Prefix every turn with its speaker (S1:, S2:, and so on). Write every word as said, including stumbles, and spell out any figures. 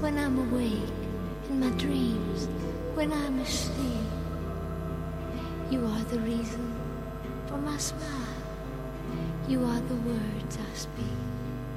S1: when I'm awake, in my dreams, when I'm asleep. You are the reason for my smile. You are the words I speak.